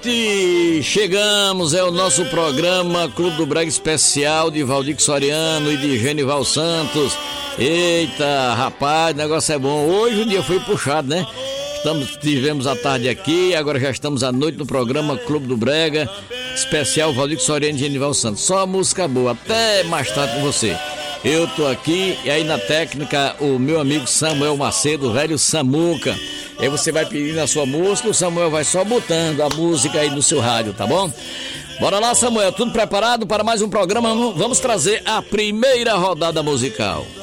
E chegamos, é o nosso programa Clube do Brega Especial de Valdir Soriano e de Genival Santos. Eita, rapaz, o negócio é bom. Hoje o dia foi puxado, né? Tivemos a tarde aqui, agora já estamos à noite no programa Clube do Brega Especial Valdir Soriano e Genival Santos. Só música boa, até mais tarde com você. Eu tô aqui e aí na técnica o meu amigo Samuel Macedo, o velho Samuca. Aí você vai pedindo a sua música, o Samuel vai só botando a música aí no seu rádio, tá bom? Bora lá, Samuel, tudo preparado para mais um programa? Vamos trazer a primeira rodada musical.